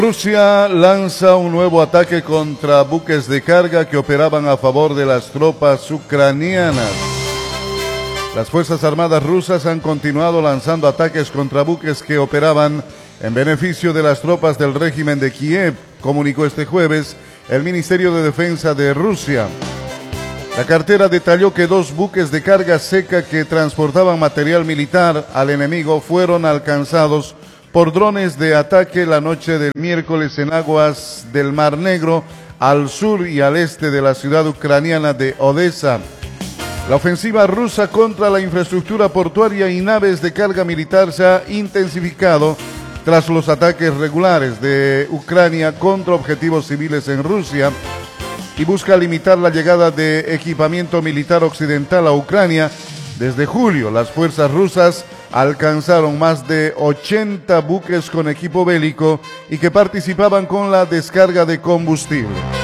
Rusia lanza un nuevo ataque contra buques de carga que operaban a favor de las tropas ucranianas. Las Fuerzas Armadas rusas han continuado lanzando ataques contra buques que operaban en beneficio de las tropas del régimen de Kiev, comunicó este jueves el Ministerio de Defensa de Rusia. La cartera detalló que 2 buques de carga seca que transportaban material militar al enemigo fueron alcanzados por drones de ataque la noche del miércoles en aguas del Mar Negro, al sur y al este de la ciudad ucraniana de Odessa. La ofensiva rusa contra la infraestructura portuaria y naves de carga militar se ha intensificado tras los ataques regulares de Ucrania contra objetivos civiles en Rusia y busca limitar la llegada de equipamiento militar occidental a Ucrania. Desde julio, las fuerzas rusas alcanzaron más de 80 buques con equipo bélico y que participaban con la descarga de combustible.